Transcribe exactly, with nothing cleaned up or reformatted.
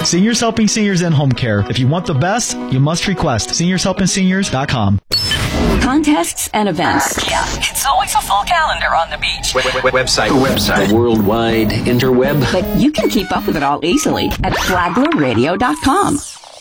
Seniors Helping Seniors and Home Care. If you want the best, you must request seniors helping seniors dot com. Contests and events. Yeah, it's always a full calendar on the beach. W- w- website. Website. The worldwide interweb. But you can keep up with it all easily at flagler radio dot com.